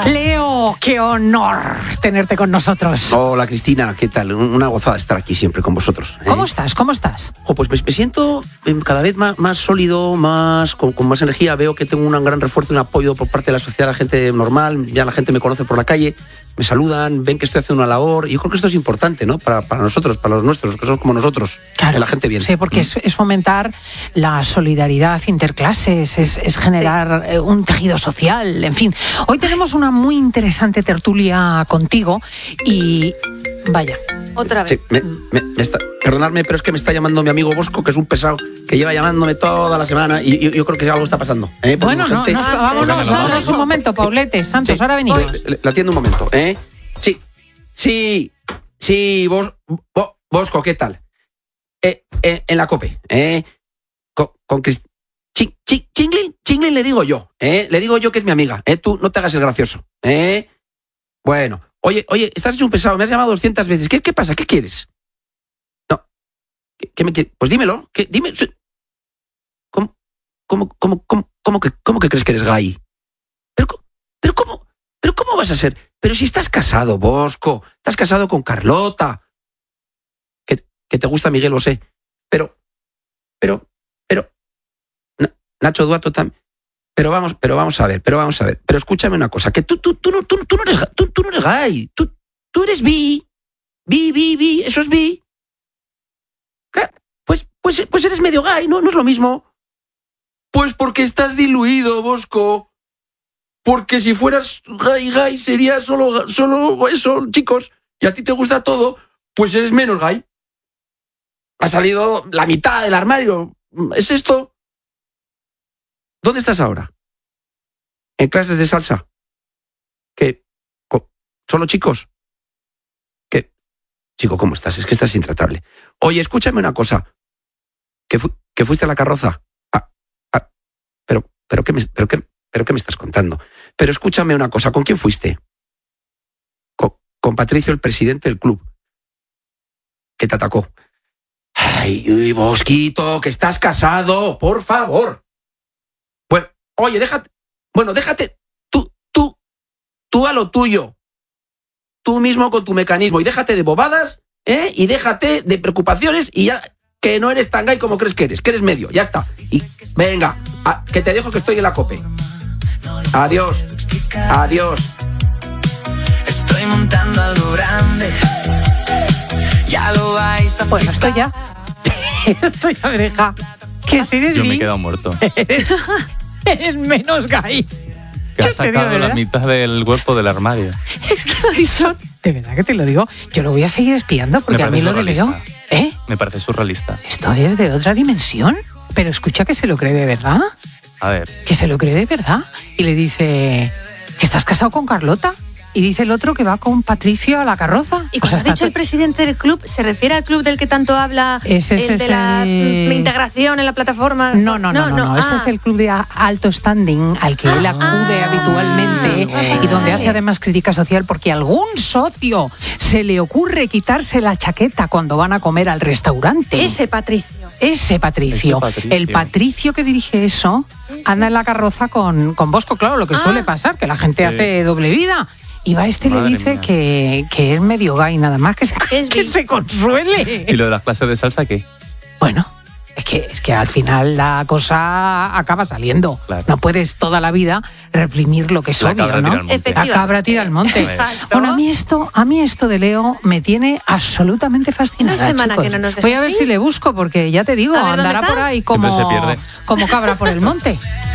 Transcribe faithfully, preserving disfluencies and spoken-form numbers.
Leo, qué honor tenerte con nosotros. Hola, Cristina, ¿qué tal? Una gozada estar aquí siempre con vosotros. ¿eh? ¿Cómo estás? ¿Cómo estás? Oh, pues me, me siento cada vez más, más sólido, más con, con más energía. Veo que tengo un gran refuerzo y un apoyo por parte de la sociedad, la gente normal. Ya la gente me conoce por la calle, me saludan, ven que estoy haciendo una labor. Y yo creo que esto es importante, ¿no? Para, para nosotros, para los nuestros, que somos como nosotros. Claro, la gente bien. Sí, porque mm. es, es fomentar la solidaridad interclases, es, es generar sí. un tejido social, en fin. Hoy tenemos una muy interesante tertulia contigo y vaya, otra vez. Sí, me, me, me está, perdonadme, pero es que me está llamando mi amigo Bosco, que es un pesado, que lleva llamándome toda la semana y yo, yo creo que algo está pasando. ¿eh? Bueno, no, gente... no, vámonos, vámonos un momento, Paulete, Santos, sí, ahora venimos. Le, le atiendo un momento, ¿eh? Sí, sí, sí, Bos, Bos, Bosco, ¿qué tal? Eh, eh, en la COPE, ¿eh? Con, con Crist... Ching, ching, Chinglin, Chinglin le digo yo, ¿eh? Le digo yo que es mi amiga, ¿eh? Tú no te hagas el gracioso, ¿eh? Bueno, oye, oye, estás hecho un pesado, me has llamado doscientas veces. ¿Qué, qué pasa? ¿Qué quieres? No, ¿qué, qué me quieres? Pues dímelo, ¿qué? Dime. ¿Cómo, cómo, cómo, cómo, cómo, que, cómo que crees que eres gay? Pero, pero cómo, pero cómo vas a ser? Pero si estás casado, Bosco, estás casado con Carlota. Que, que te gusta Miguel, lo sé. Pero, pero, pero, Nacho Duato también. Pero vamos, pero vamos a ver, pero vamos a ver. Pero escúchame una cosa, que tú, tú, tú, no, tú, tú no eres, tú, tú no eres gay, tú, tú eres bi, bi, bi, bi, eso es bi. Pues, pues, pues eres medio gay, ¿no? No es lo mismo. Pues porque estás diluido, Bosco. Porque si fueras gay, gay, sería solo, solo eso, chicos. Y a ti te gusta todo, pues eres menos gay. Ha salido la mitad del armario. ¿Es esto? ¿Dónde estás ahora? ¿En clases de salsa? ¿Qué? ¿Solo chicos? ¿Qué? Chico, ¿cómo estás? Es que estás intratable. Oye, escúchame una cosa. ¿Que, fu- que fuiste a la carroza? Ah, ah, pero, pero, ¿qué me, pero, qué, ¿Pero qué me estás contando? Pero escúchame una cosa. ¿Con quién fuiste? Con, con Patricio, el presidente del club. Que te atacó. Ay, uy, Bosquito, que estás casado, por favor. Bueno, oye, déjate, bueno, déjate, tú, tú, tú a lo tuyo, tú mismo con tu mecanismo y déjate de bobadas, ¿eh? Y déjate de preocupaciones y ya que no eres tan gay como crees que eres, que eres medio, ya está. Y venga, a, que te dejo que estoy en la COPE. Adiós, adiós. Estoy montando algo grande, ya lo vais a flipar. Bueno, esto ya, esto ya me deja. Que si eres Yo me bi, he quedado muerto. Eres, eres menos gay. Que Yo has te digo, sacado de la verdad. mitad del cuerpo del armario. Es que eso, de verdad que te lo digo, yo lo voy a seguir espiando porque Me a mí parece lo de Leo, surrealista. ¿eh? Me parece surrealista. Esto es de otra dimensión. Pero escucha que se lo cree de verdad, A ver, que se lo cree de verdad. Y le dice que estás casado con Carlota. Y dice el otro que va con Patricio a la carroza. Y O cuando sea, ha dicho está el presidente del club, ¿se refiere al club del que tanto habla? Ese, ese el es de la el- mm, integración en la plataforma. No, no, no, no, no. Este Ah. es el club de alto standing al que él acude Ah, habitualmente vale. y donde hace además crítica social porque a algún socio se le ocurre quitarse la chaqueta cuando van a comer al restaurante. Ese Patricio. Ese Patricio, Ese Patricio. el Patricio que dirige eso, anda en la carroza con, con Bosco, claro, lo que Ah. suele pasar, que la gente Sí. hace doble vida. Y va este y le Madre dice mía. que, que es medio gay, nada más, que se, Es que bi. se consuele. ¿y lo de las clases de salsa qué? Bueno, es que, es que al final la cosa acaba saliendo. Claro. No puedes toda la vida reprimir lo que es La obvio, cabra ¿no? tira al monte. La Efectivamente. cabra tira al monte. Exacto. Bueno, a mí esto, a mí esto de Leo me tiene absolutamente fascinada. Una semana chicos. que no nos deja Voy a ver así. si le busco, porque ya te digo, A ver, ¿dónde andará está? por ahí como, Siempre se pierde. como cabra por el monte.